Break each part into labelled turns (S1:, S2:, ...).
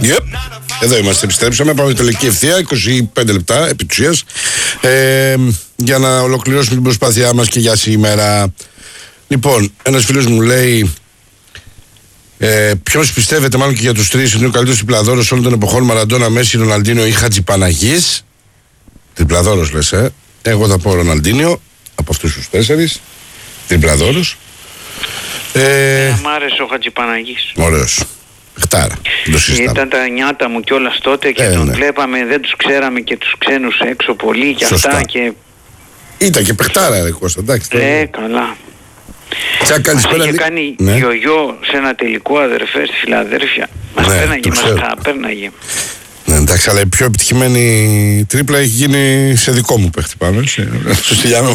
S1: Yep. Εδώ είμαστε, επιστρέψαμε. Πάμε τελική ευθεία, 25 λεπτά επί της ουσίας, για να ολοκληρώσουμε την προσπάθειά μας και για σήμερα. Λοιπόν, ένας φίλος μου λέει, ποιος πιστεύετε, μάλλον και για τους τρεις, είναι ο καλύτερος τριπλαδόρος όλων των εποχών, Μαραντόνα, Μέση, Ροναλντίνιο ή Χατζιπαναγής? Τριπλαδόρος λες, Εγώ θα πω Ροναλντίνιο, από αυτούς τους 4, τριπλαδόρος.
S2: Μ' άρεσε ο Χατζιπαναγής.
S1: Ωραίος. Χτάρα.
S2: Ήταν τα νιάτα μου κιόλας τότε και τον βλέπαμε, δεν τους ξέραμε και τους ξένους έξω πολύ και
S1: σωστά.
S2: Αυτά και...
S1: Ήταν και παιχτάρα ρε Κώστα, εντάξει.
S2: Καλά.
S1: Είχε
S2: κάνει γιογιό σε ένα τελικό, αδερφέ, στη Φιλαδέλφια. Μας πέρναγε.
S1: Ναι, εντάξει, αλλά η πιο επιτυχημένη τρίπλα έχει γίνει σε δικό μου παίχτη πάνω. Στο Στυλιάνο.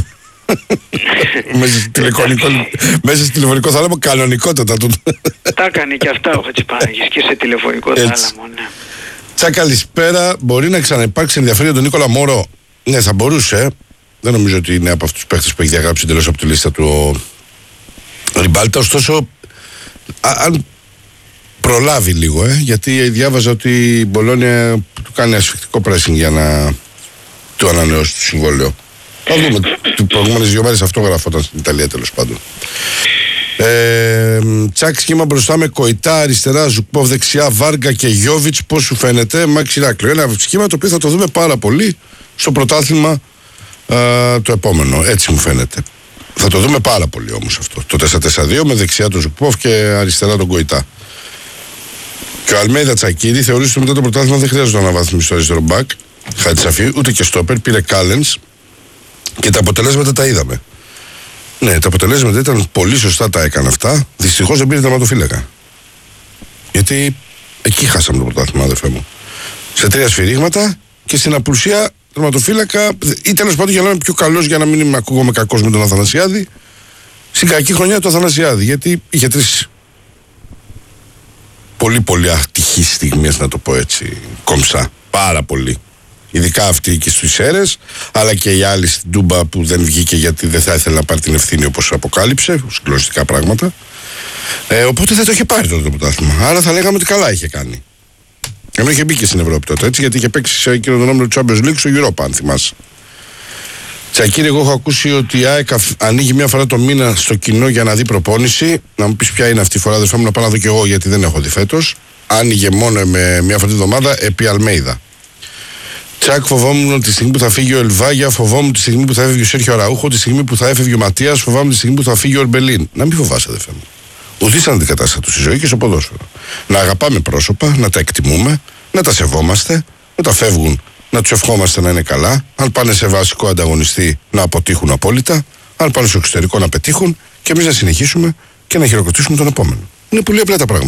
S1: Μέσα στο τηλεφωνικό θάλαμο, κανονικότατα του.
S2: Τα έκανε και αυτά ο Χατζιπαναγής και σε τηλεφωνικό θάλαμο, ναι.
S1: Τσα, καλησπέρα. Μπορεί να ξαναυπάρξει ενδιαφέρον για τον Νίκολα Μόρο? Ναι, θα μπορούσε. Δεν νομίζω ότι είναι από αυτούς τους παίχτες που έχει διαγράψει εντελώς από τη λίστα του Ριμπάλτα. Ωστόσο, αν προλάβει λίγο, γιατί διάβαζα ότι η Μπολόνια του κάνει ασφικτικό pressing για να του ανανεώσει το συμβόλαιο. Θα δούμε. Τις προηγούμενες 2 μέρες αυτό γραφόταν στην Ιταλία, τέλος πάντων. Τσάκ σχήμα μπροστά με Κοϊτά αριστερά, Ζουκπόβ δεξιά, Βάργα και Γιόβιτς. Πώς σου φαίνεται? Μάξι Ηράκλειο. Ένα σχήμα το οποίο θα το δούμε πάρα πολύ στο πρωτάθλημα το επόμενο. Έτσι μου φαίνεται. Θα το δούμε πάρα πολύ όμως αυτό. Το 4-4-2 με δεξιά τον Ζουκπόβ και αριστερά τον Κοϊτά. Και ο Αλμέιδα Τσακίρη θεωρούσε ότι μετά το πρωτάθλημα δεν χρειάζεται να αναβάθμιση στο αριστερό μπακ Χατσαφή, ούτε και στόπερ. Πήρε Κάλενς και τα αποτελέσματα τα είδαμε. Ναι, τα αποτελέσματα ήταν πολύ σωστά, τα έκανε αυτά. Δυστυχώς δεν πήρε τερματοφύλακα. Γιατί εκεί χάσαμε το πρωτάθλημα, αδερφέ μου. Σε 3 σφυρίγματα και στην απουσία τερματοφύλακα, ή τέλος πάντων για να είμαι πιο καλός, για να μην ακούγομαι κακός με τον Αθανασιάδη. Στην κακή χρονιά του Αθανασιάδη, γιατί είχε 3 πολύ ατυχείς στιγμές, να το πω έτσι, κομψά. Πάρα πολύ. Ειδικά αυτή και στους Σέρες, αλλά και οι άλλοι στην Τούμπα που δεν βγήκε γιατί δεν θα ήθελε να πάρει την ευθύνη όπως αποκάλυψε, συγκλονιστικά πράγματα. Οπότε δεν το είχε πάρει τότε το πρωτάθλημα. Άρα θα λέγαμε ότι καλά είχε κάνει. Ενώ είχε μπει και στην Ευρώπη τότε, έτσι, γιατί είχε παίξει σε εκείνο τον όμιλο του Champions League στο Europa, αν θυμάσαι. Τσακίρη, εγώ έχω ακούσει ότι η ΑΕΚ ανοίγει μία φορά το μήνα στο κοινό για να δει προπόνηση. Να μου πεις ποια είναι αυτή η φορά, αδερφέ μου, να πάω να δω κι εγώ, γιατί δεν έχω δει φέτος. Άνοιγε μόνο με μία φορά τη εβδομάδα επί Αλμέιδα. Τσακ, φοβόμουν τη στιγμή που θα φύγει ο Ελβάγια, φοβόμουν τη στιγμή που θα έφευγε ο Σέρχιο Αραούχο, τη στιγμή που θα έφευγε ο Ματίας, φοβάμαι τη στιγμή που θα φύγει ο Ορμπελίν. Να μην φοβάσαι, αδερφέ μου. Ουδής αντικατάστατο στη ζωή και στο ποδόσφαιρο. Να αγαπάμε πρόσωπα, να τα εκτιμούμε, να τα σεβόμαστε, όταν φεύγουν να τους ευχόμαστε να είναι καλά, αν πάνε σε βασικό ανταγωνιστή να αποτύχουν απόλυτα, αν πάνε στο εξωτερικό να πετύχουν και εμείς να συνεχίσουμε και να χειροκροτήσουμε τον επόμενο. Είναι πολύ απλά τα πράγματα.